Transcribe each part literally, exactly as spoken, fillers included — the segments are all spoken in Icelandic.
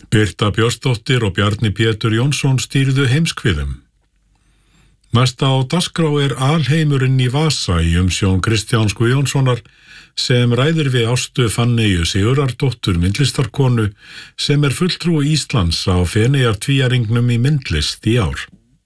Birta Björnsdóttir og Bjarni Pétur Jónsson stýrðu heimskviðum. Næsta á dagskrá er Alheimurinn í vasa í umsjón Kristjáns Guðjónssonar sem ræðir við Ástu Fanneyju Sigurðardóttur myndlistarkonu sem er fulltrúi Íslands á Feneyjartvíæringnum í myndlist í ár.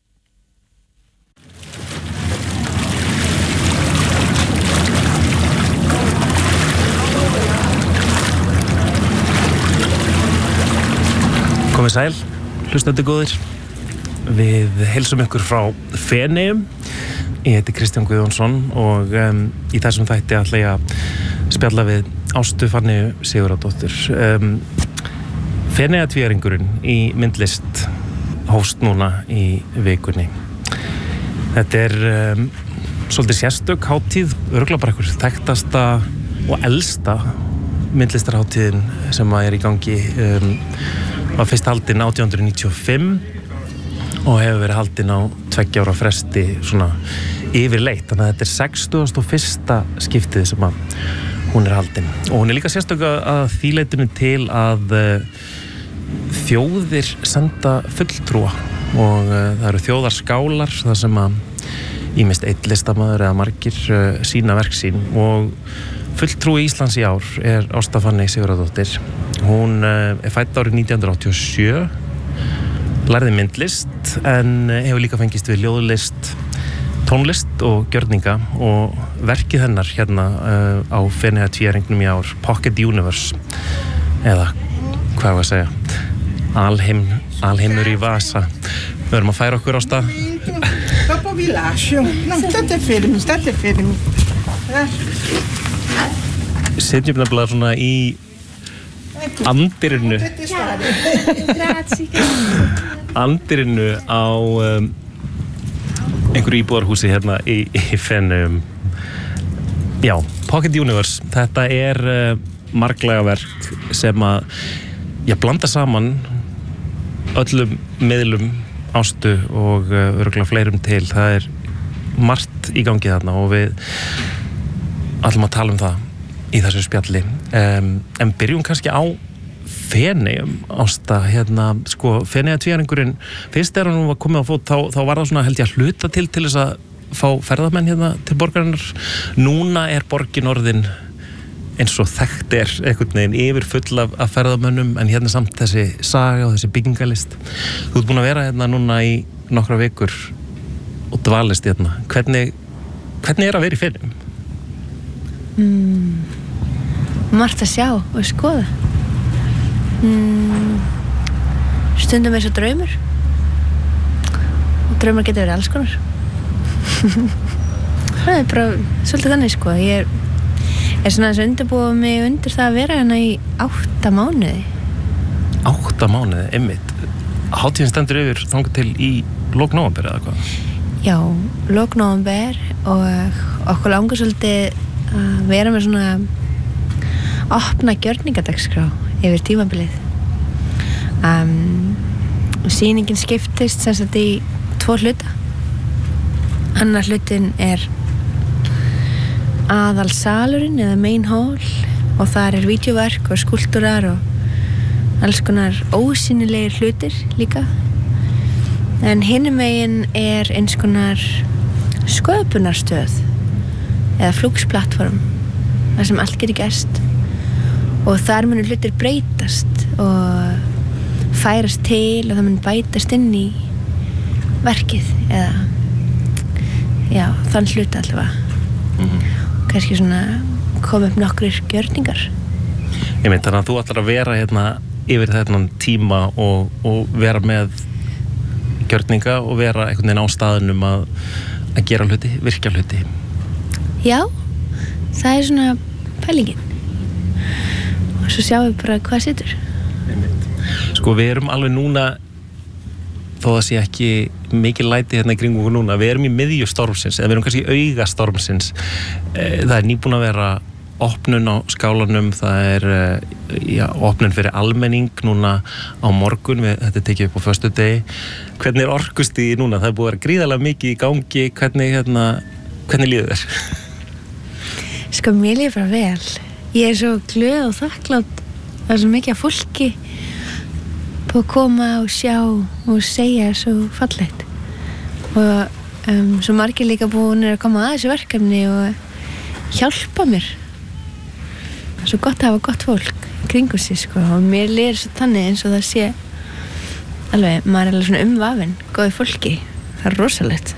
Komið sæl, hlustandi góðir. Við heilsum ykkur frá Feneyjum. Ég heiti Kristján Guðjónsson og um, í þessum þætti ætla ég að spjalla við Ástu Fanneyju Sigurðardóttur. Um, Feneyjartvíæringurinn í myndlist hófst núna í vikunni. Þetta er um, svolítið sérstök hátíð, örugglega bara einhver þekktasta og elsta myndlistarhátíðin sem er í gangi. Um, var fyrst haldin átján hundruð níutíu og fimm og hefur verið haldin á tveggja ára fresti svona yfirleitt, þannig að þetta er sextugasta og fyrsta skiptið sem að hún er haldin og hún er líka sérstök að því leitinu til að uh, þjóðir senda fulltrúa og uh, það eru þjóðarskálar þar sem að ýmist einn listamaður eða margir uh, sína verk sín og fulltrúi Íslands í ár er Ásta Fanneyja Sigurðardóttir. Hún uh, er fædd árið nítján hundruð áttatíu og sjö, lærði myndlist en hefur líka fengist við ljóðlist, tónlist og gjörninga og verkið hennar hérna uh, á Feneyjartvíæringnum í ár, Pocket Universe eða hvað var að segja, Alheim, Alheimur í vasa. Við erum að færa okkur á stað. Dopo vi lascio. No, state fermi, state fermi. Sitjum nefnilega svona í andirinu andirinu á um, einhverju íbúðarhúsi hérna í, í Feneyjum. Já, Pocket Universe, þetta er uh, marglega verk sem að já, blanda saman öllum miðlum Ástu og uh, örugglega fleirum til. Það er margt í gangi þarna og við ætlum að tala um það í þessu spjalli. Um, en byrjum kannski á Feneyjum, Ásta, hérna, sko, Feneyjartvíæringurinn, fyrst er hann var komið á fót, þá, þá var það svona, held ég, að hluta til til þess að fá ferðamenn hérna til borgarinnar. Núna er borgin orðin eins og þekkt er einhvern veginn yfir full af, af ferðamönnum, en hérna samt þessi saga og þessi byggingalist. Þú ert búin að vera hérna núna í nokkra vikur og dvalist hérna. Hvernig, hvernig er að vera í Feneyjum? Mm. Margt að sjá og skoða. mm. Stundum er svo draumur og draumar getur verið alls konar. Það er bara svolítið þannig sko. Ég er, er svona að undirbúa mig undir það að vera hérna í átta mánuði. Átta mánuði, einmitt. Hátíðin stendur yfir þangað til í lok nóvember eða hvað? Já, lok nóvember og okkur langar svolítið að vera með svona opna gjörningadagskrá yfir tímabilið. Um, sýningin skiptist sem sagt í tvo hluta. Annar hlutin er aðalsalurinn eða main hall og þar er vídeóverk og skúlptúrar og alls konar ósýnilegir hlutir líka. En hinum megin er eins konar sköpunarstöð eða flúksplattform þar sem allt getur gerst og þar munu hlutir breytast og færast til og það mun bætast inn í verkið eða já, þann hluta allavega. Mm-hmm. Kannski svona koma upp nokkrir gjörningar. Ég meint þannig að þú ætlar að vera hérna yfir þennan tíma og, og vera með gjörninga og vera einhvern veginn á staðnum að, að gera hluti, virkja hluti. Já, það er svona pælingin og svo sjáum við bara hvað situr. Sko við erum alveg núna, þó það sé ekki mikið læti hérna í kringum okkur núna, við erum í miðju stormsins eða við erum kannski í auga stormsins. Það er nýbúin að vera opnun á skálanum, það er já, opnun fyrir almenning núna á morgun, við, þetta er tekið upp á föstudegi. Hvernig er orkustigið núna? Það er búið að vera gríðarlega mikið í gangi, hvernig, hérna, hvernig líður þér? Sko, mér líður bara vel. Ég er svo glöð og þakklátt, það er svo mikið af fólki búið að koma og sjá og segja svo fallegt og um, svo margir líka búin að koma að þessu verkefni og hjálpa mér. Svo gott að hafa gott fólk kringu sig sko og mér líður svo þannig eins og það sé alveg, maður er alveg svona umvafinn góði fólki, það er rosalegt.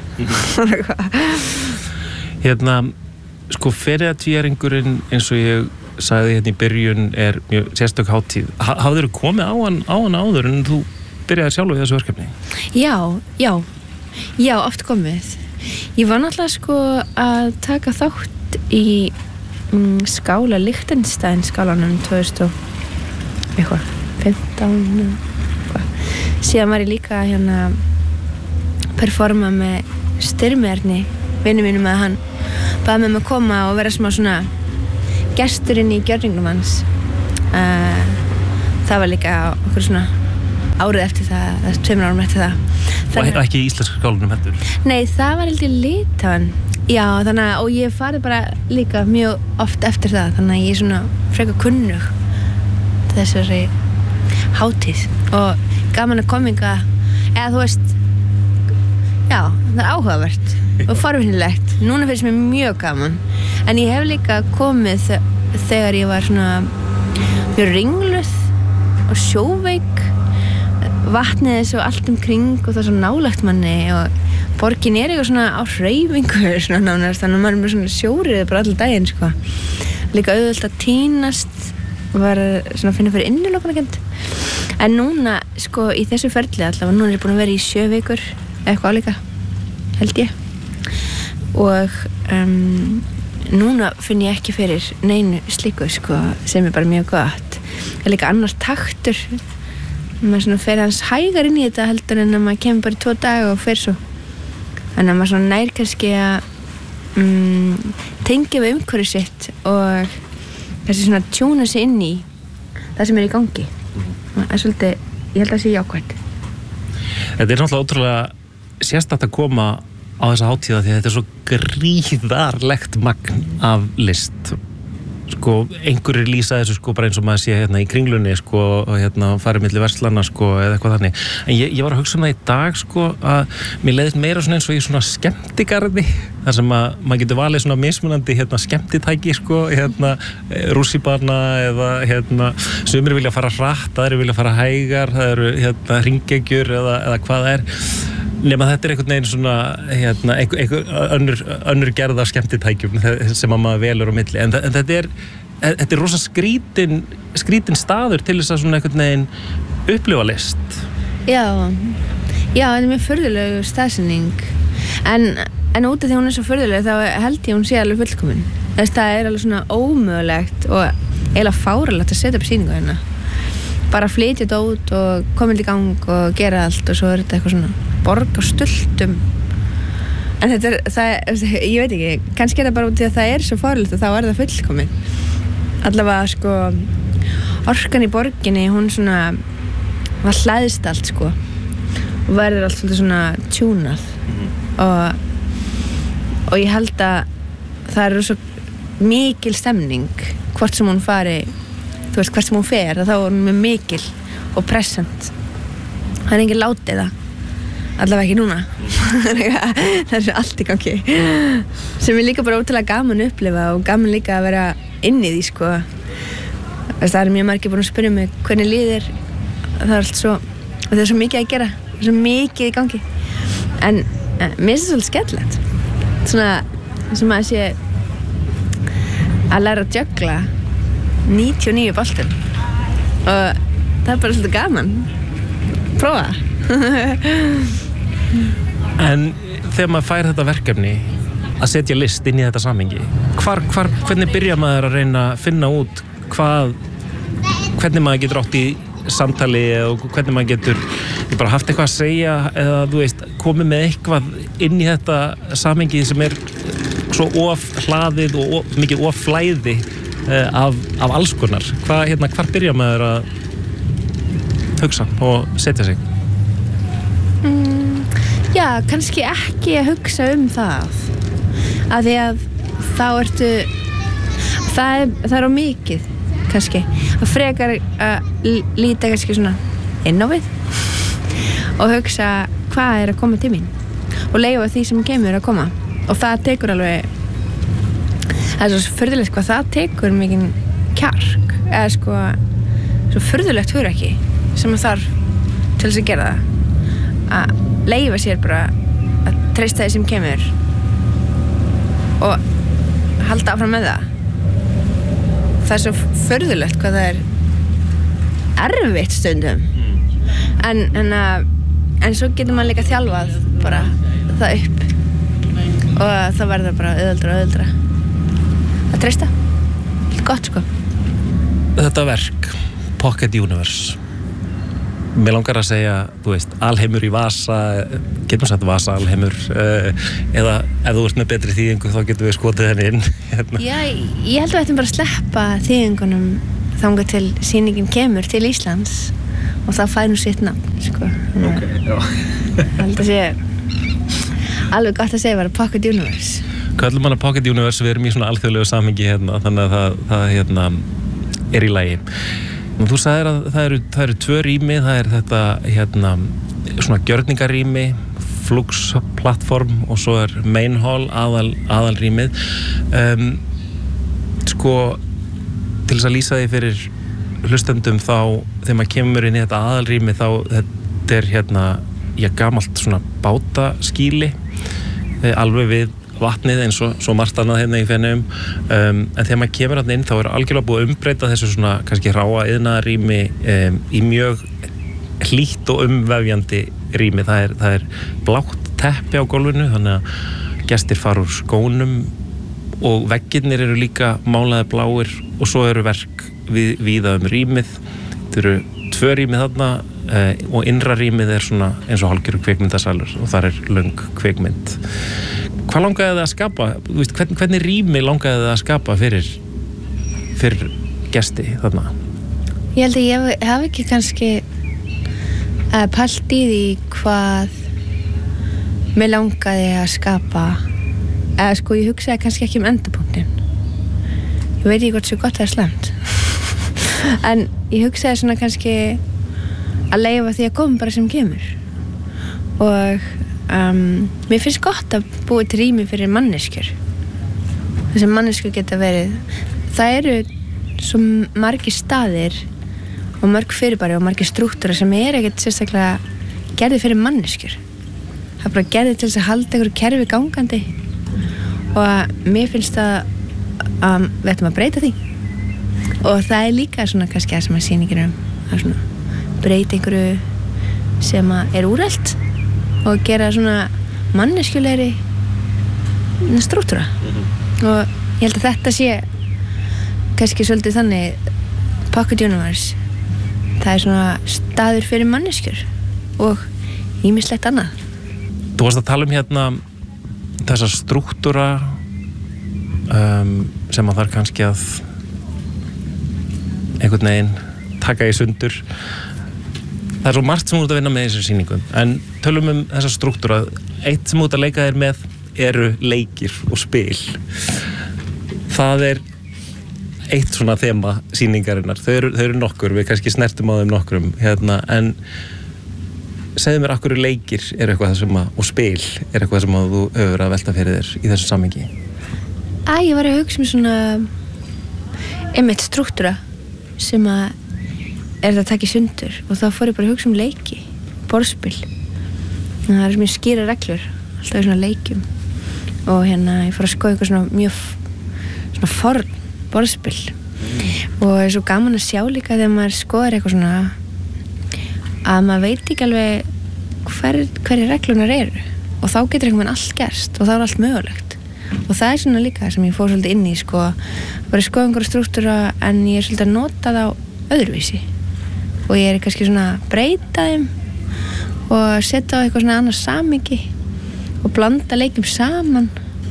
Hérna, sko feriðatvíæringurinn eins og ég sagði hérna í byrjun er mjög sérstök hátíð. Ha, hafðirðu komið á hann, á hann áður en þú byrjaði sjálf í þessu verkefni? Já, já, já, oft komið. Ég var náttúrulega sko að taka þátt í mm, skála Liechtenstein skálanum tvö þúsund og eitthvað, fimmtán eitthvað. Síðan var ég líka hérna performa með Styrmi vinnu mínum að hann baði mig um að koma og vera smá svona gesturinn í gjörningnum hans. Uh, það var líka okkur svona árið eftir það, það tveimur árum eftir það. Þannig, og ekki í íslenska skálanum heldur? Nei, það var heldur Litáen. Já, þannig að, og ég farið bara líka mjög oft eftir það, þannig að ég er svona frekar kunnug þessari hátíð og gaman að koma inga, eða þú veist, já, það er áhugavert og forvinnilegt. Núna finnst mér mjög gaman, en ég hef líka komið þegar ég var svona mjög ringluð og sjóveik, vatnið er svo allt um kring og það er svo nálægt manni og borgin er eitthvað svona á hreyfingu svona nánast, þannig að maður er með svona sjórið bara allir daginn sko. Líka auðvelt að tínast og var svona að finna fyrir innilokunarkennd. En núna sko í þessu ferli allavega, núna er ég búin að vera í sjö vikur eitthvað álíka, held ég. Og um, núna finn ég ekki fyrir neinu slíku sko, sem er bara mjög gott. Það er líka annars taktur, maður svona fer hans hægar inn í þetta heldur en að maður kemur bara í tvo daga og fer svo. Þannig að maður svona nær kannski að um, tengja við umhverfið sitt og kannski svona tjúna sig inn í það sem er í gangi. Það er svolítið, ég held að það sé jákvætt. Þetta er náttúrulega ótrúlega sérstakt að koma á þessa hátíða því að þetta er svo gríðarlegt magn af list. Sko, einhverjir lýsa þessu sko bara eins og maður sé hérna í Kringlunni sko og hérna farið milli verslana sko eða eitthvað þannig. En ég, ég var að hugsa um það í dag sko að mér leiðist meira svona eins og í svona skemmtigarði þar sem að maður getur valið svona mismunandi hérna skemmtitæki sko hérna rússíbana eða hérna sumir vilja fara hratt, aðrir vilja fara hægar, það eru hérna hringekjur eða, eða hvað það er. Nema þetta er einhvern veginn svona hérna, einhver, einhver önnur, önnur gerða skemmtitækjum sem að maður velur á milli. En, en þetta er, þetta er rosa skrítin, skrítin staður til þess að svona einhvern veginn upplifa list. Já, já, þetta er mjög furðuleg staðsetning. En, en út af því hún er svo furðuleg þá held ég hún sé alveg fullkomin. Þess það er alveg svona ómögulegt og eiginlega fáralegt að setja upp sýningu hérna. Bara flytja þetta út og koma í gang og gera allt og svo er þetta eitthvað svona borg og stultum. En þetta er, það, ég veit ekki, kannski er það bara út í að það er svo fáralegt og þá er það fullkomin. Allavega sko, orkan í borginni, hún svona, það hlæðist allt sko og verður allt svolítið svona tjúnað og, og ég held að það eru svo mikil stemning hvort sem hún fari, þú veist hvert sem hún fer, þá er hún með mikil og present. Það er engin látið það. Allavega ekki núna. Það er allt í gangi. Sem er líka bara ótrúlega gaman að upplifa og gaman líka að vera inn í því sko. Það er mjög margir búin að spyrja mig hvernig líður. Það er allt svo, og það er svo mikið að gera, svo mikið í gangi. En eh, mér finnst það svolítið skemmtilegt. Svona sem að sé að læra að jögla níutíu og níu boltum og það er bara svolítið gaman. Prófa. En þegar maður fær þetta verkefni að setja list inn í þetta samhengi, hvar, hvar, hvernig byrja maður að reyna að finna út hvað, hvernig maður getur átt í samtali og hvernig maður getur bara haft eitthvað að segja eða þú veist, komið með eitthvað inn í þetta samhengi sem er svo of hlaðið og of, mikið of flæði uh, af, af alls konar. Hvað, hérna, hvar byrja maður að hugsa og setja sig? Mm, já, kannski ekki að hugsa um það af því að þá ertu það er, það er á mikið kannski að frekar að líta kannski svona inn á við og hugsa hvað er að koma til mín og leyfa því sem kemur að koma og það tekur alveg það er svo furðulegt hvað það tekur mikinn kjark eða sko svo furðulegt hugrekki sem það þarf til þess að gera það að leyfa sér bara að treysta því sem kemur og halda áfram með það það er svo furðulegt hvað það er erfitt stundum en, en, að, en svo getur maður líka þjálfað bara það upp og það verður bara auðveldra og auðveldra að treysta gott sko Þetta verk, Pocket Universe Mér langar að segja, þú veist, alheimur í vasa getum sagt vasa alheimur uh, eða ef þú ert með betri þýðingu þá getum við skotið henni inn hérna. Já, ég held að við ættum bara að sleppa þýðingunum þangað til sýningin kemur til Íslands og það fær nú sitt nafn sko. Ok, já Ég held að sé alveg gott að segja bara Pocket Universe Köllum hana Pocket Universe, við erum í svona alþjóðlegu samhengi hérna, þannig að það, það hérna, er í lagi og þú sagðir að það eru, það eru tvö rými, það er þetta hérna, svona gjörningarrými Flux plattform og svo er Main Hall aðal, aðalrýmið um, sko til þess að lýsa því fyrir hlustendum þá þegar maður kemur inn í þetta aðalrými þá þetta er hérna já, gamalt svona bátaskýli alveg við vatnið eins og svo margt annað hérna í Feneyjum um, en þegar maður kemur hérna inn þá er algjörlega búið að umbreyta þessu svona kannski hráa iðnaðarrými um, í mjög hlýtt og umvefjandi rými það er, það er blátt teppi á gólfinu þannig að gestir fara úr skónum og veggirnir eru líka málaði bláir og svo eru verk við, víða um rýmið þetta eru tvö rými þarna uh, og innra rýmið er svona eins og hálfgerður kvikmyndasalur og þar er löng kvikmynd Hvað langaði þið að skapa? Þú veist, hvern, hvernig rými langaði þið að skapa fyrir, fyrir gesti þarna? Ég held að ég hafi ekki kannski uh, pælt í því hvað mér langaði að skapa eða sko ég hugsaði kannski ekki um endapunktin ég veit ekki hvort svo gott það er slæmt en ég hugsaði svona kannski að leyfa því að koma bara sem kemur og Um, mér finnst gott að búa til rými fyrir manneskjur þessum manneskjur geta verið það eru svo margir staðir og mörg fyrirbæri og margir strúktúrar sem er ekkert sérstaklega gerði fyrir manneskjur það er bara gerði til þess að halda einhverju kerfi gangandi og mér finnst að um, við ættum að breyta því og það er líka svona kannski að sem að sýningin um að svona breyta einhverju sem að er úrelt og gera svona manneskjulegri strúktúra mm-hmm. og ég held að þetta sé kannski svolítið þannig Pocket Universe það er svona staður fyrir manneskjur og ýmislegt annað Þú varst að tala um hérna þessa strúktúra um, sem að þarf kannski að einhvern veginn taka í sundur Það er svo margt sem þú ert að vinna með þessari sýningu en tölum um þessa strúktúra eitt sem þú ert að leika þér með eru leikir og spil það er eitt svona þema sýningarinnar þau eru, þau eru nokkur, við kannski snertum á þeim nokkrum hérna, en segðu mér af hverju leikir er eitthvað sem að, og spil er eitthvað sem að þú hefur að velta fyrir þér í þessu samhengi Æ, ég var að hugsa um svona einmitt strúktúra sem að er það að taka í sundur og þá fór ég bara að hugsa um leiki borðspil það er mjög skýra reglur alltaf í svona leikjum og hérna ég fór að skoða eitthvað svona mjög svona forn borðspil mm. og það er svo gaman að sjá líka þegar maður skoðar eitthvað svona að maður veit ekki alveg hver, hverju reglunar eru og þá getur einhvern veginn allt gerst og þá er allt mögulegt og það er svona líka sem ég fór svolítið inn í sko bara að skoða einhverja strúktúra en ég er svolítið að nota það öðruvísi og ég er kannski svona að breyta þeim og setja á eitthvað svona annars samhengi og blanda leikjum saman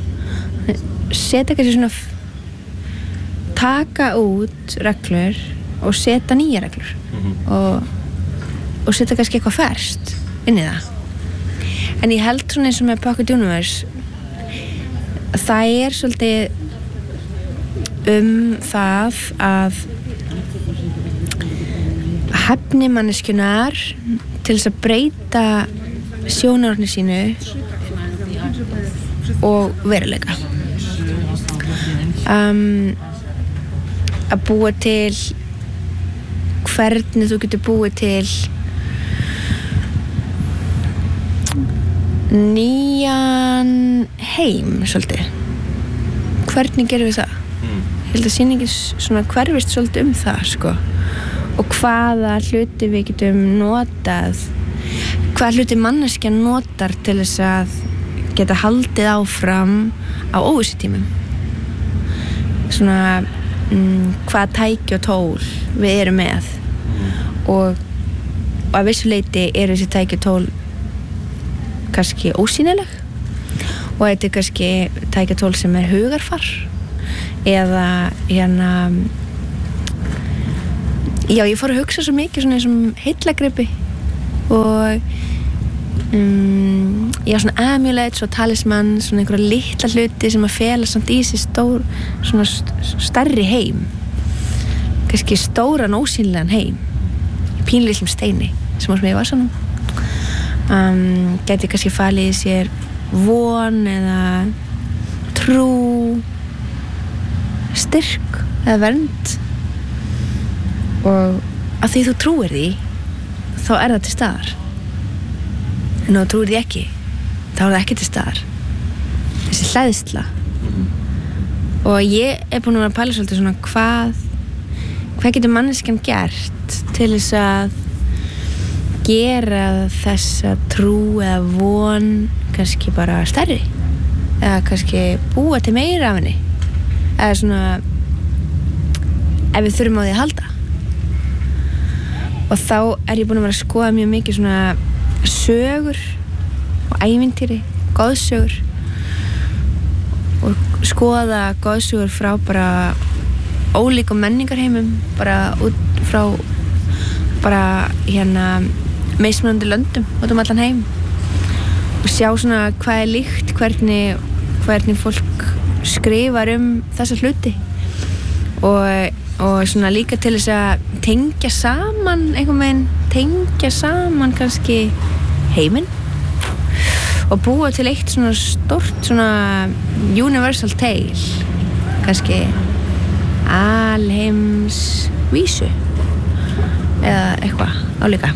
setja kannski svona taka út reglur og setja nýja reglur mm-hmm. og, og setja kannski eitthvað ferskt inn í það en ég held svona eins og með Pocket Universe það er svolítið um það að hæfni manneskjunnar til þess að breyta sjónarhorni sínu og veruleika. Um, að búa til hvernig þú getur búið til nýjan heim svolítið. Hvernig gerum við það? Ég held að sýningin svona hverfist svolítið um það sko. Og hvaða hluti við getum notað, hvaða hluti manneskjan notar til þess að geta haldið áfram á óvissutímum. Svona mm, hvaða tæki og tól við erum með og, og að vissu leyti eru þessi tæki og tól kannski ósýnileg og þetta er kannski tæki og tól sem er hugarfar eða hérna já, ég fór að hugsa svo mikið svona eins og heillagripi og um, já, svona amulets og talisman, svona einhverja litla hluti sem að fela samt í sig stór, svona stærri heim, kannski stóran ósýnilegan heim, í pínlitlum steini sem var með í vasanum. Um, gæti kannski falið í sér von eða trú, styrk eða vernd og að því þú trúir því, þá er það til staðar. En ef þú trúir því ekki, þá er það ekki til staðar. Þessi hlæðsla. Og ég er búin að vera að pæla svolítið svona hvað, hvað getur manneskjan gert til þess að gera þessa trú eða von kannski bara stærri. Eða kannski búa til meira af henni. Eða svona, ef við þurfum á því að halda. Og þá er ég búin að vera að skoða mjög mikið svona sögur og ævintýri, goðsögur og skoða goðsögur frá bara ólíkum menningarheimum, bara út frá bara hérna mismunandi löndum út um allan heim og sjá svona hvað er líkt, hvernig, hvernig fólk skrifar um þessa hluti og, og svona líka til þess að tengja saman einhvern veginn, tengja saman kannski heiminn og búa til eitt svona stórt svona universal tale, kannski alheims vísu eða eitthvað álíka.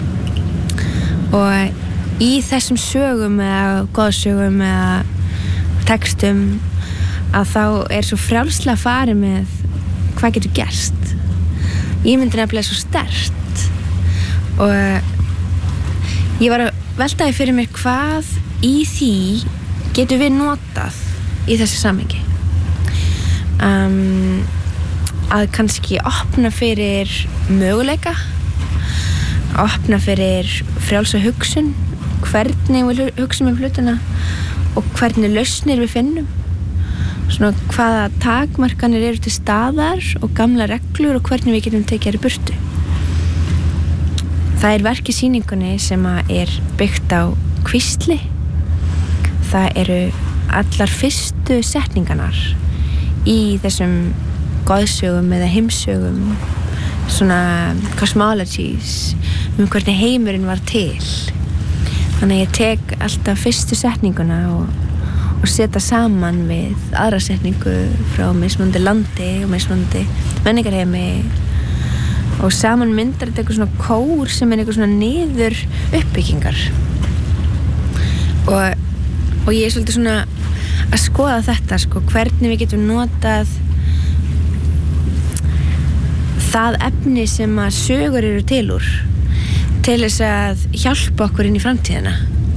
Og í þessum sögum eða goðsögum eða textum að þá er svo frjálslega farið með hvað getur gerst. Ímyndin er nefnilega svo sterkt og ég var að velta því fyrir mér hvað í því getur við notað í þessu samhengi. Um, að kannski opna fyrir möguleika, opna fyrir frjálsa hugsun, hvernig við hugsum um hlutina og hvernig lausnir við finnum. Svona hvaða takmarkanir eru til staðar og gamla reglur og hvernig við getum tekið þær í burtu. Það er verk í sýningunni sem er byggt á hvistli. Það eru allar fyrstu setningarnar í þessum goðsögum eða heimsögum, svona cosmologies, um hvernig heimurinn var til. Þannig að ég tek alltaf fyrstu setninguna og, og setja saman við aðra setningu frá mismunandi landi og mismunandi menningarheimi og saman myndar þetta eitthvað svona kór sem er eitthvað svona niður uppbyggingar og, og ég er svolítið svona að skoða þetta sko, hvernig við getum notað það efni sem að sögur eru til úr til þess að hjálpa okkur inn í framtíðina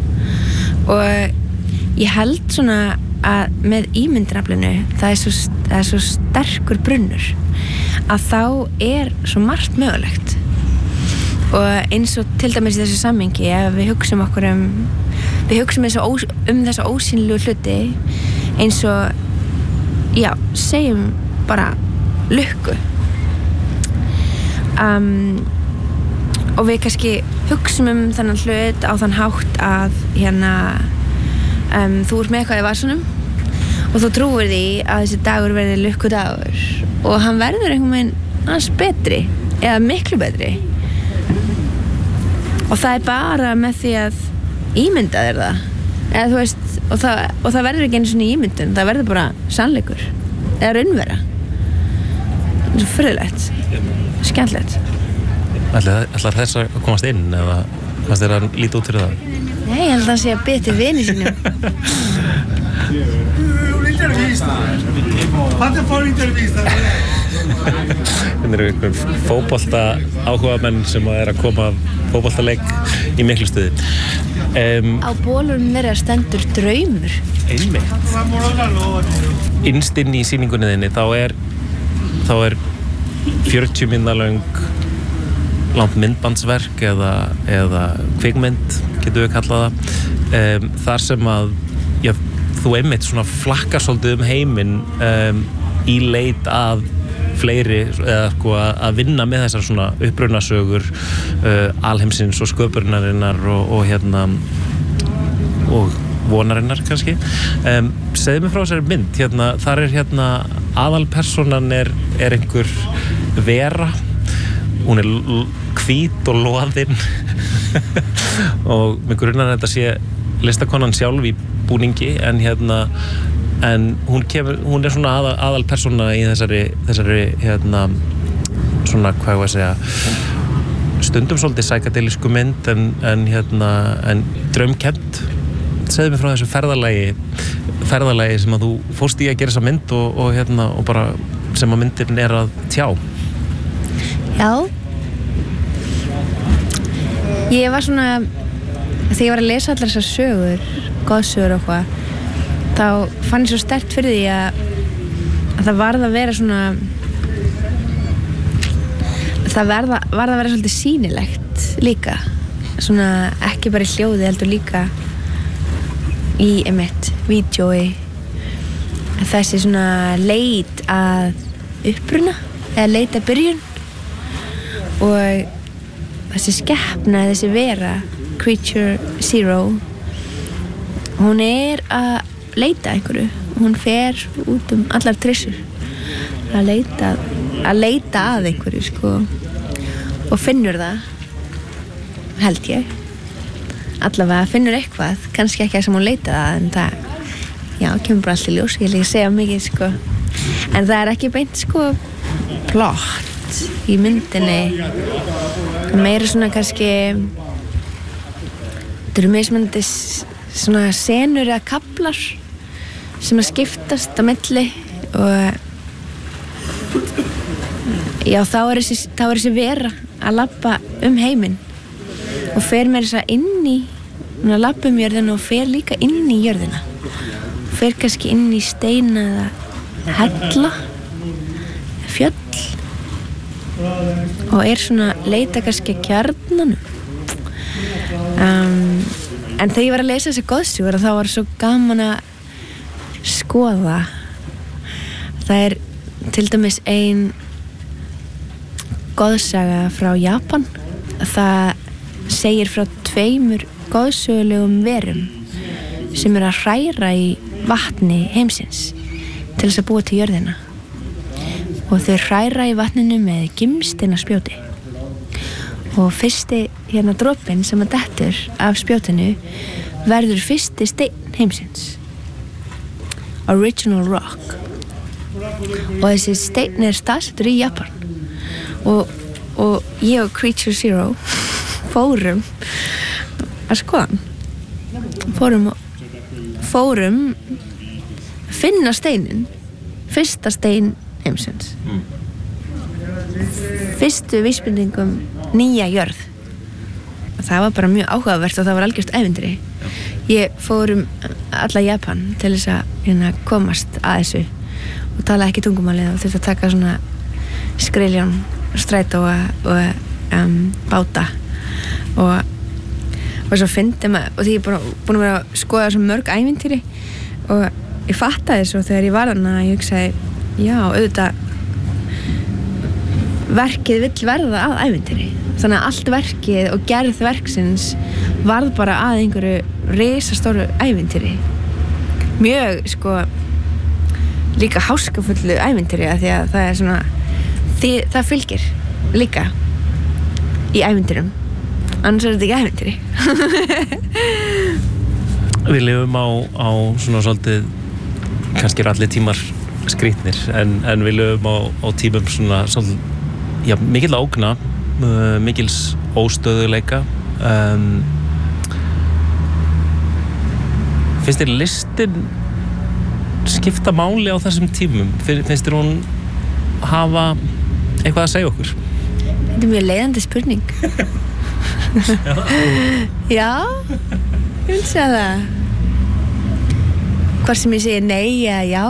og ég held svona að með ímyndaraflinu það er svo, það er svo sterkur brunnur að þá er svo margt mögulegt og eins og til dæmis í þessu samhengi ef við hugsum okkur um við hugsum eins og um þessa ósýnilegu hluti eins og já, segjum bara lukku um, og við kannski hugsum um þennan hlut á þann hátt að hérna um, þú ert með eitthvað í vasanum og þú trúir því að þessi dagur verði lukkudagur og hann verður einhvern veginn hans betri eða miklu betri og það er bara með því að ímynda þér það eða þú veist og það, og það verður ekki einu svona ímyndun það verður bara sannleikur eða raunvera það er svo furðulegt skemmtilegt Ætlar, ætlar þess að komast inn eða fannst þér að líta út fyrir það? Nei, ég held að það sé að byrja til vini sínum Þetta eru einhver fótbolta áhugamenn sem er að koma fótboltaleik í miklu stuði um, Á bólunum þeirra stendur draumur Einmitt Innst inn í sýningunni þinni þá er þá er fjörutíu mínútna löng langt myndbandsverk eða, eða kvikmynd getum við kallað það um, þar sem að já, þú einmitt svona flakkar svolítið um heiminn um, í leit að fleiri eða sko að vinna með þessar svona upprunasögur uh, alheimsins og sköpunarinnar og, og hérna og vonarinnar kannski um, segðu mig frá þessari mynd hérna, þar er hérna aðalpersonan er, er einhver vera hún er hvít og loðin og með grunnar þetta sé listakonan sjálf í búningi en hérna en hún kemur, hún er svona aðal, aðalpersona í þessari, þessari hérna svona, hvað ég að segja stundum svolítið psykedelisku mynd en, en hérna, en draumkennd segðu mig frá þessu ferðalagi ferðalagi sem að þú fórst í að gera þessa mynd og, og hérna, og bara sem að myndin er að tjá Já Ég var svona þegar ég var að lesa allar þessar sögur goðsögur og hvað þá fann ég svo sterkt fyrir því að, að það varð að vera svona það varð að, varð að vera svolítið sýnilegt líka svona ekki bara í hljóði heldur líka í einmitt vídeói þessi svona leit að uppruna eða leit að byrjun og þessi skepna, þessi vera Creature Zero hún er að leita einhverju hún fer út um allar trissur að leita að leita að einhverju sko og finnur það held ég allavega finnur eitthvað kannski ekki að sem hún leita það en það já, kemur bara allt í ljós ég vil ekki segja mikið sko en það er ekki beint sko plott í myndinni meira svona kannski þetta eru mismunandi svona senur eða kaflar sem að skiptast á milli og já þá er þessi, þá er þessi vera að labba um heiminn og fer með þess að inn í að labba um jörðina og fer líka inn í jörðina fer kannski inn í steina eða hella fjöll og er svona leita kannski að kjarnanum um, en þegar ég var að lesa þessi goðsögur þá var svo gaman að skoða það er til dæmis ein goðsaga frá Japan það segir frá tveimur goðsögulegum verum sem eru að hræra í vatni heimsins til þess að búa til jörðina og þau hræra í vatninu með gimsteina spjóti og fyrsti hérna dropinn sem að dettur af spjótinu verður fyrsti steinn heimsins Original Rock og þessi steinn er staðsettur í Japan og, og ég og Creature Zero fórum að skoða fórum fórum finna steinin fyrsta stein heimsins fyrstu vísbendingum nýja jörð og það var bara mjög áhugavert og það var algjört ævintýri ég fór um alla Japan til þess að hérna, komast að þessu og tala ekki tungumálið og þurfti að taka svona skriljón strætó og, og um, báta og, og svo fyndi maður og því ég er búin, búin að vera að skoða svo mörg ævintýri og ég fattaði svo þegar ég var þarna ég hugsaði já, auðvitað verkið vill verða að ævintýri þannig að allt verkið og gerð verksins varð bara að einhverju risastóru ævintýri mjög sko líka háskafullu ævintýri af því að það er svona því, það fylgir líka í ævintýrum annars er þetta ekki ævintýri. Við lifum á, á svona svolítið, kannski eru allir tímar skrýtnir, en, en við lifum á, á tímum svona svolítið, já, mikill ógna, uh, mikils óstöðuleika. Um, finnst þér listin skipta máli á þessum tímum? Finnst þér hún hafa eitthvað að segja okkur? Þetta er mjög leiðandi spurning. Já, ég vil segja það. Hvort sem ég segi nei eða já.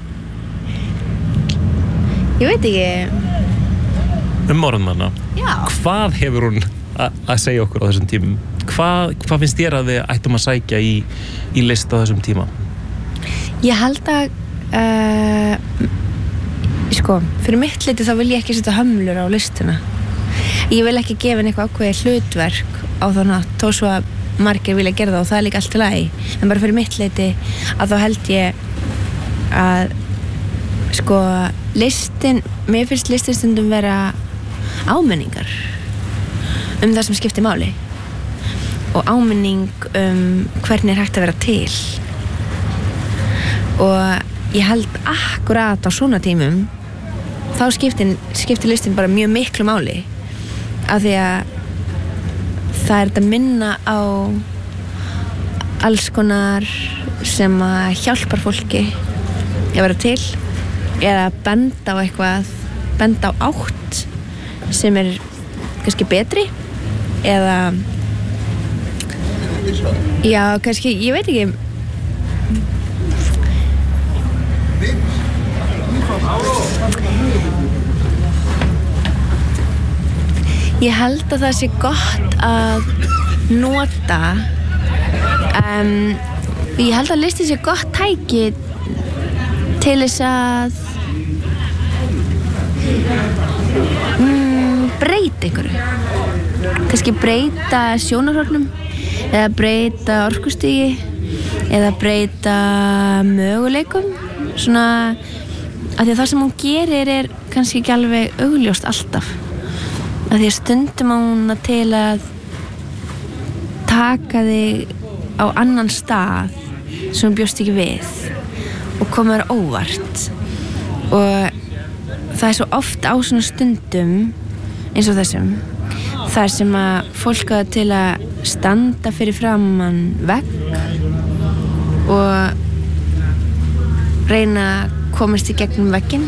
Ég veit ekki. Um morgunmanna. Já. Hvað hefur hún að segja okkur á þessum tímum? Hvað, hvað finnst þér að við ættum að sækja í, í list á þessum tíma? Ég held að uh, sko, fyrir mitt leyti þá vil ég ekki setja hömlur á listina. Ég vil ekki gefa henni eitthvað ákveðið hlutverk á þannig að þó svo að margir vilja gera það og það er líka allt í lagi. En bara fyrir mitt leyti að þá held ég að sko, listin, mér finnst listin stundum vera áminningar um það sem skiptir máli og áminning um hvernig er hægt að vera til. Og ég held akkurat á svona tímum þá skiptir, skiptir listin bara mjög miklu máli af því að það er þetta minna á alls konar sem að hjálpar fólki að vera til eða benda á eitthvað, benda á átt sem er kannski betri eða já, kannski, ég veit ekki Ég held að það sé gott að nota um, ég held að listin sé gott tæki til þess að mm, breyta einhverju kannski breyta sjónarhornum eða breyta orkustigi eða breyta möguleikum svona að því að það sem hún gerir er kannski ekki alveg augljóst alltaf að því að stundum á hún til að taka þig á annan stað sem hún bjóst ekki við og koma þér óvart og það er svo oft á svona stundum eins og þessum þar sem að fólk á til að standa fyrir framan vegg og reyna að komast í gegnum vegginn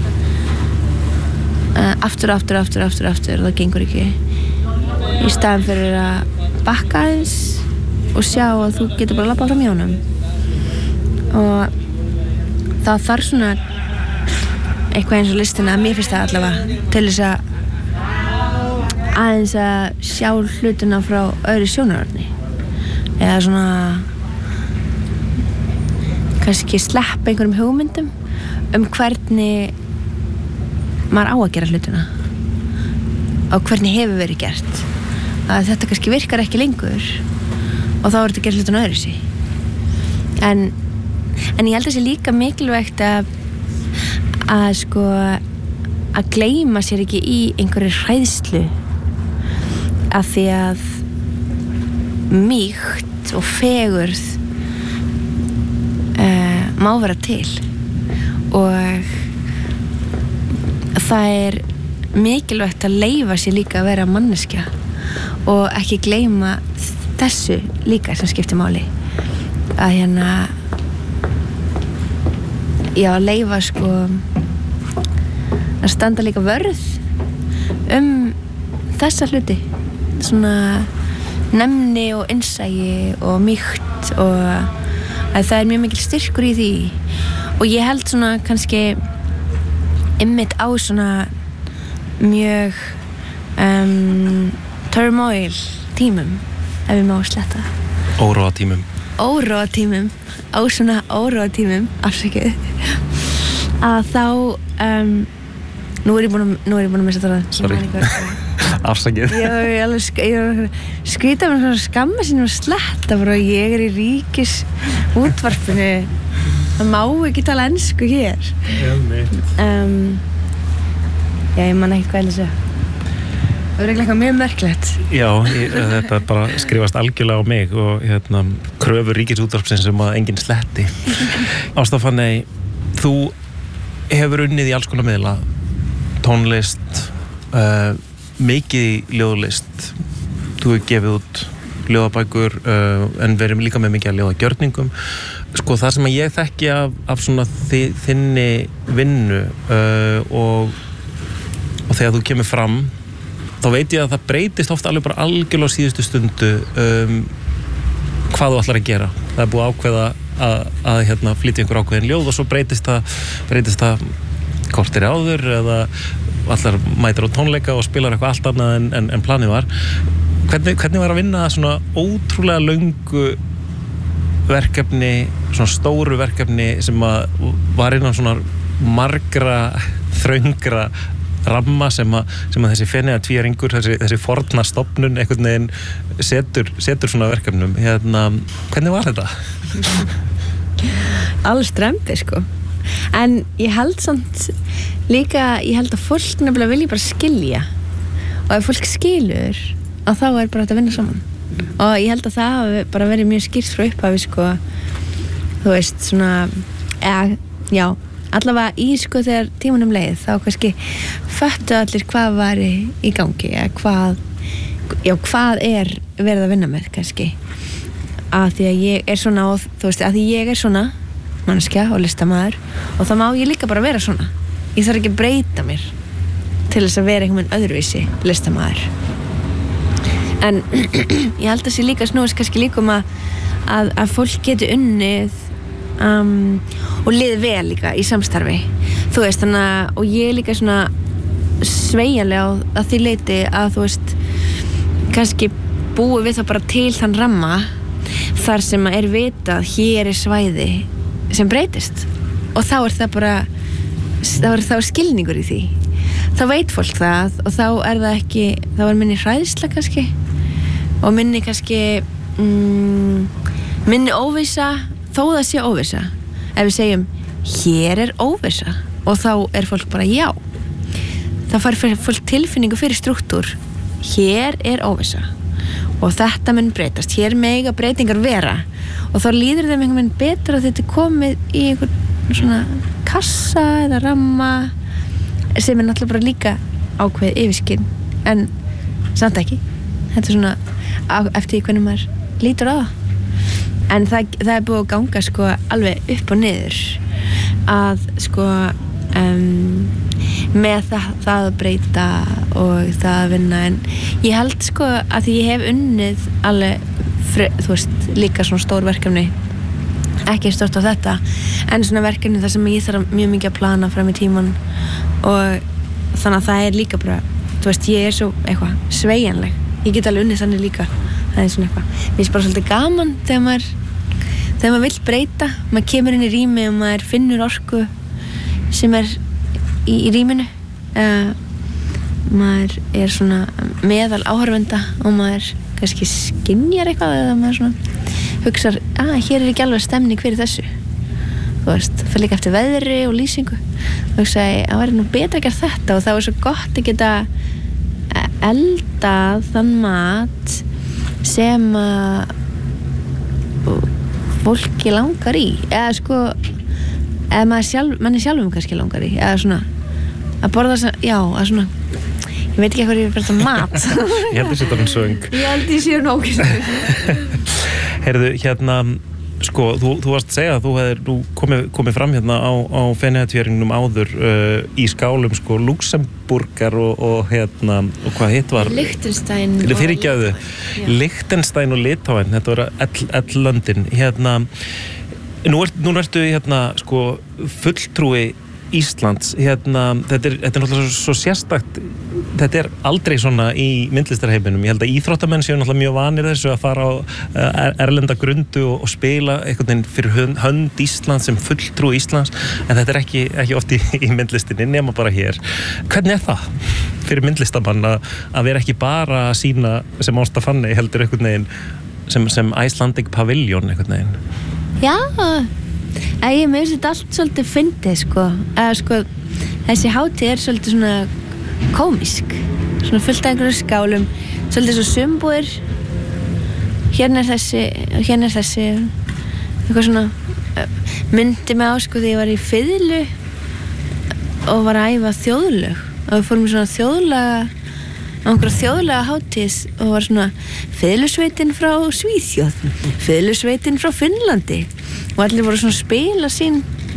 uh, aftur, aftur, aftur, aftur, aftur og það gengur ekki í staðan fyrir að bakka aðeins og sjá að þú getur bara labbað fram í honum og það þarf svona eitthvað eins og listina að mér finnst það allavega til þess að aðeins að sjá hlutina frá öðru sjónarhorni eða svona kannski sleppa einhverjum hugmyndum um hvernig maður á að gera hlutina og hvernig hefur verið gert að þetta kannski virkar ekki lengur og þá er þetta að gera hlutina öðru sí en, en ég held að það sé líka mikilvægt að að sko að gleyma sér ekki í einhverju hræðslu af því að mýkt og fegurð uh, má vera til og það er mikilvægt að leyfa sér líka að vera manneskja og ekki gleyma þessu líka sem skiptir máli að hérna já, að leyfa sko að standa líka vörð um þessa hluti svona nefni og innsæi og mýkt og að það er mjög mikil styrkur í því og ég held svona kannski einmitt á svona mjög um, turmoil tímum ef við má sletta Óróa tímum Óróa tímum á svona óróa tímum afsakið að þá um, nú er ég búin að, nú er ég búin að missa það Sorry Afsakið Ég er alveg sk- ég er skrýta með svona skamma sinni og sletta bara ég er í ríkis útvarpinu það má ekki tala ensku hér um, Já, ég man ekki hvað ég að segja Það er eitthvað mjög merkilegt. Já, ég, þetta bara skrifast algjörlega á mig og hérna, kröfur Ríkisútvarpsins um að enginn sletti. Ásta Fanney, þú hefur unnið í alls konar miðla, tónlist, uh, mikið í ljóðlist, þú hefur gefið út ljóðabækur uh, en verið líka með mikið að ljóðagjörningum. Sko það sem ég þekki af, af svona þi, þinni vinnu uh, og, og þegar þú kemur fram þá veit ég að það breytist oft alveg bara algjörlega á síðustu stundu um, hvað þú ætlar að gera. Það er búið að ákveða að, að hérna, flytja einhver ákveðin ljóð og svo breytist það, breytist það kortir áður eða allar mætir á tónleika og spilar eitthvað allt annað en, en, en planið var. Hvernig, hvernig var að vinna svona ótrúlega löngu verkefni, svona stóru verkefni sem að var innan svona margra þröngra ramma sem að, sem að þessi Feneyja tvíæringur, þessi, þessi forna stofnun einhvern veginn setur, setur svona verkefnum. Hérna, hvernig var þetta? Alls strempið sko. En ég held samt líka, ég held að fólk nefnilega vilja bara skilja og ef fólk skilur að þá er bara þetta að vinna saman. Og ég held að það hafi bara verið mjög skýrt frá upphafi sko, þú veist svona, eða, já allavega í sko þegar tímanum leið þá kannski föttu allir hvað var í, í gangi eða hvað, já hvað er verið að vinna með kannski að því að ég er svona og þú veist að því ég er svona manneskja og listamaður og þá má ég líka bara vera svona, ég þarf ekki að breyta mér til þess að vera einhvern veginn öðruvísi listamaður en ég held að sé líka snúist kannski líka um að, að, að fólk geti unnið Um, og liði vel líka í samstarfi þú veist þannig að og ég er líka svona sveigjanlega að því leiti að þú veist kannski búi við það bara til þann ramma þar sem er vitað hér er svæði sem breytist og þá er það bara þá er það skilningur í því þá veit fólk það og þá er það ekki þá er minni hræðsla kannski og minni kannski mm, minni óvissa þó það sé óvissa ef við segjum hér er óvissa og þá er fólk bara já þá fær fólk tilfinningu fyrir struktúr hér er óvissa og þetta mun breytast hér mega breytingar vera og þá líður þeim einhvern veginn betur að þetta er komið í einhvern svona kassa eða ramma sem er náttúrulega bara líka ákveð yfirskinn en samt ekki þetta er svona eftir því hvernig maður lítur á það en það, það er búið að ganga sko alveg upp og niður að sko um, með það, það að breyta og það að vinna en ég held sko að því ég hef unnið alveg, þú veist, líka svona stór verkefni ekki stórt á þetta en svona verkefni þar sem ég þarf mjög mikið að plana fram í tíman og þannig að það er líka bara þú veist, ég er svo eitthvað sveigjanleg ég get alveg unnið þannig líka það er svona eitthvað, mér finnst bara svolítið gaman þegar maður þegar maður vill breyta maður kemur inn í rými og maður finnur orku sem er í, í rýminu uh, maður er svona meðal áhorfenda og maður kannski skynjar eitthvað eða maður svona hugsar, að hér er ekki alveg stemning fyrir þessu þú veist, það fyrir líka eftir veðri og lýsingu og hugsaði, að væri nú betra að gera þetta og það var svo gott að geta eldað þann mat sem að fólki langar í eða sko eða maður sjálf, manni sjálfum kannski langar í eða svona að borða þess að, já, að svona ég veit ekki hvað ég er fyrir þetta mat Ég held að þetta er svöng Ég held að ég sé nóg Heyrðu, hérna sko, þú, þú varst að segja að þú hefur nú komið, komið fram hérna á, á Feneyja tvíæringnum áður uh, í skálum sko Luxemburgar og, og hérna og hvað hitt var Liechtenstein fyrirgefðu, Liechtenstein og Litáen þetta voru ell löndin hérna nú, er, nú ertu hérna sko fulltrúi Íslands hérna, þetta er, þetta er náttúrulega svo, svo sérstakt þetta er aldrei svona í myndlistarheiminum ég held að íþróttamenn séu náttúrulega mjög vanir þessu að fara á er, erlenda grundu og, og spila einhvern veginn fyrir hönd, hönd Íslands sem fulltrú Íslands en þetta er ekki, ekki oft í, í myndlistinni nema bara hér hvernig er það fyrir myndlistamann að, að vera ekki bara að sína sem Ásta Fanney heldur einhvern veginn sem, sem Icelandic Pavilion einhvern veginn Já Æ, ég með þetta allt svolítið fyndið sko. Eða, sko þessi hátíð er svolítið svona komisk svona fullt af einhverjum skálum, svolítið svo sumbúðir. Hérna er þessi, hérna er þessi, eitthvað svona, myndi mig á sko þegar ég var í fiðlu og var að æfa þjóðlög. Og við fórum í svona þjóðlaga, á einhverja þjóðlaga hátíð og var svona fiðlusveitin frá Svíþjóð, fiðlusveitin frá Finnlandi. Og allir voru svona að spila sín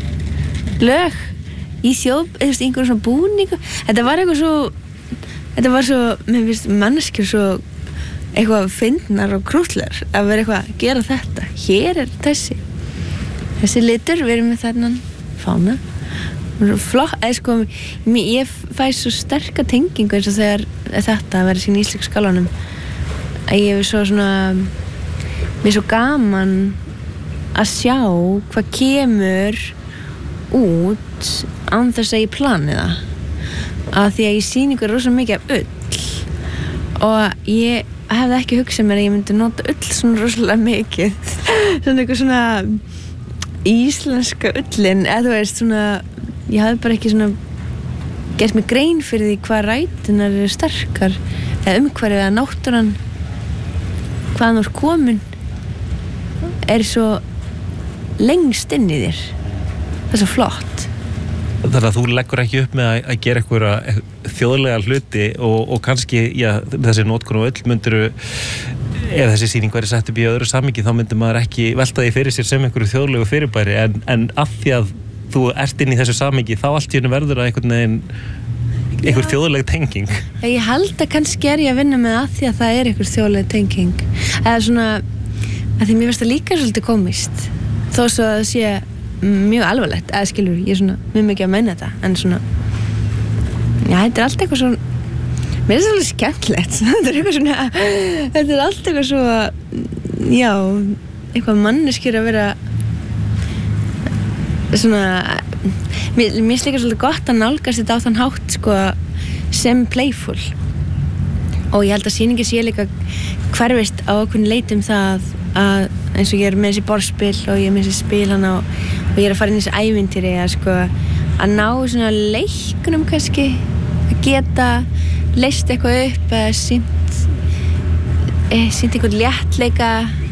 lög í þjóð, eða einhverjum svona búningu. Þetta var eitthvað svo, þetta var svo, mér finnst manneskjur svo eitthvað fyndnar og krútlar að vera eitthvað að gera þetta. Hér er þessi, þessi litur, við erum með þennan fána. Flott, eða sko, ég fæ svo sterka tengingu eins og þegar þetta að vera sín í íslensku skálanum. Að ég hef svo svona, mér er svo gaman að sjá hvað kemur út án þess að ég plani það. Að því að ég sýni ykkur rosa mikið af ull og ég hefði ekki hugsað mér að ég myndi nota ull svona rosalega mikið. Svona eitthvað svona íslenska ullin, eða þú veist svona, ég hafði bara ekki svona gert mig grein fyrir því hvað rætunar eru sterkar eða umhverfið eða náttúran hvaðan þú ert komin er svo lengst inn í þér. Það er svo flott. Þannig að þú leggur ekki upp með að, að gera eitthvað þjóðlega hluti og, og kannski, já, þessi notkun og öll myndiru, ef þessi sýning væri sett upp í öðru samhengi, þá myndir maður ekki velta því fyrir sér sem einhverju þjóðlegu fyrirbæri, en, en af því að þú ert inn í þessu samhengi, þá allt í hennu verður að einhvern veginn, einhver þjóðleg tenging. Ég held að kannski er ég að vinna með að því að það er einhver þjóðleg tenging. Eða svona, að því mér finnst það líka svolítið komist, þó svo að það sé mjög alvarlegt, eða skilur, ég er svona mjög mikið að meina þetta, en svona já, þetta er allt eitthvað svo mér er það alveg skemmtilegt þetta er eitthvað svona, þetta er allt eitthvað svo já, eitthvað manneskjur að vera svona mér, mér er líka svolítið gott að nálgast þetta á þann hátt sko, sem playful og ég held að sýningi sé líka hverfist á okkur leitum það að eins og ég er með þessi borðspil og ég er með þessi spil hana og, og ég er að fara inn í þessi ævintýri að sko að ná svona leikunum kannski að geta leist eitthvað upp eða sýnt eh, sýnt eitthvað léttleika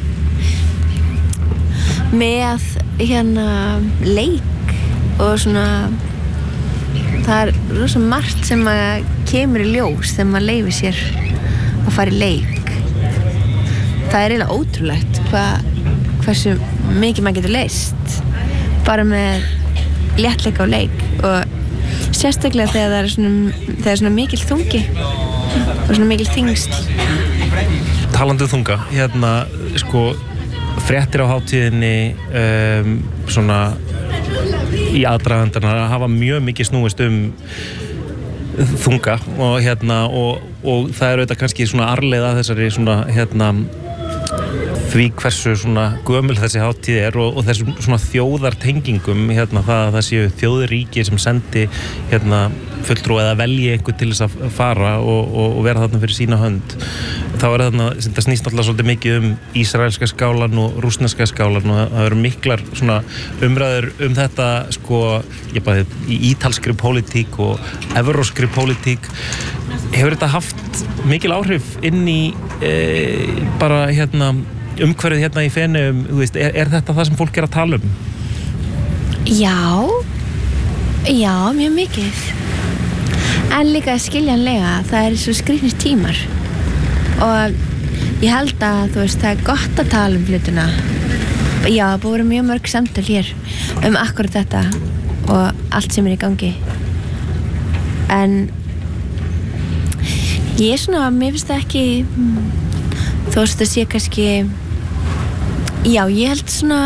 með hérna leik og svona það er rosa margt sem að kemur í ljós þegar maður leyfir sér að fara í leik. Það er eiginlega ótrúlegt hvað, hversu mikið maður getur leist bara með léttleika og leik og sérstaklega þegar það er svona, þegar er svona mikil þungi og svona mikil þyngsl. Talandi um þunga, hérna sko fréttir á hátíðinni um, svona í aðdragandarnar hafa mjög mikið snúist um þunga og hérna og, og það er auðvitað kannski svona arfleifð að þessari svona hérna því hversu svona gömul þessi hátíð er og, og þessum svona þjóðartengingum hérna það að það séu þjóðríki sem sendi hérna fulltrúa eða velji einhver til þess að fara og, og, og vera þarna fyrir sína hönd. Þá er þarna, þetta snýst náttúrulega svolítið mikið um ísraelska skálan og rússneska skálan og það eru miklar svona umræður um þetta sko, ég bæði í ítalskri pólitík og evróskri pólitík. Hefur þetta haft mikil áhrif inn í e, bara hérna umhverfið hérna í Feneyjum, þú veist, er, er þetta það sem fólk er að tala um? Já, já, mjög mikið. En líka skiljanlega, það er svo skrýtnir tímar og ég held að, þú veist, það er gott að tala um hlutina. Já, það búið mjög mörg samtöl hér um akkurat þetta og allt sem er í gangi. En ég er svona, mér finnst það ekki, þó að það sé kannski, já, ég held svona,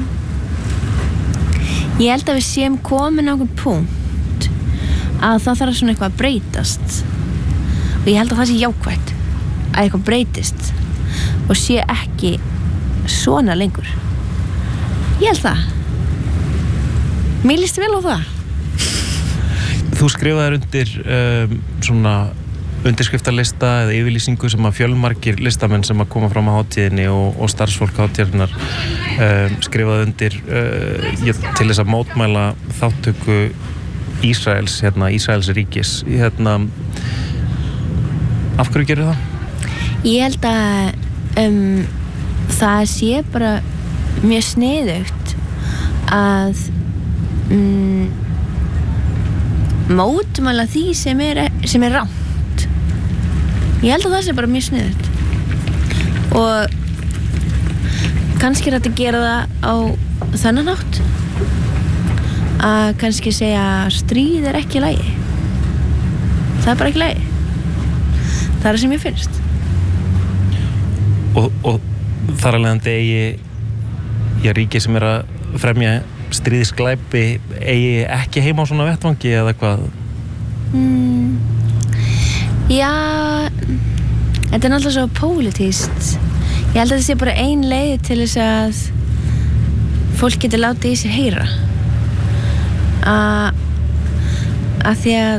ég held að við séum komin á einhvern punkt að það þarf svona eitthvað að breytast og ég held að það sé jákvætt að eitthvað breytist og sé ekki svona lengur. Ég held það. Mér líst vel á það. Þú skrifaðir undir um, svona undirskriftarlista eða yfirlýsingu sem að fjölmargir listamenn sem að koma fram á hátíðinni og, og starfsfólk hátíðarinnar um, skrifaði undir uh, til þess að mótmæla þáttöku Ísraels, hérna, Ísraels ríkis. Hérna, Af hverju gerir það? Ég held að um, það sé bara mjög sniðugt að um, mótmæla því sem er, sem er rangt. Ég held að það sé bara mjög sniðugt og kannski er þetta að gera það á þennan hátt að kannski segja að stríð er ekki í lagi. Það er bara ekki í lagi. Það er það sem ég finnst. Og, og þar alveg eigi ég ríki sem er að fremja stríðisglæpi eigi ekki heima á svona vettvangi eða hvað? Mm, já, þetta er náttúrulega svo pólitískt. Ég held að þetta sé bara ein leið til þess að fólk getur látið í sér heyra. Að, að því að,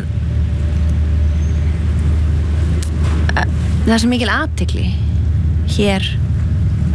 að það er svo mikil athygli hér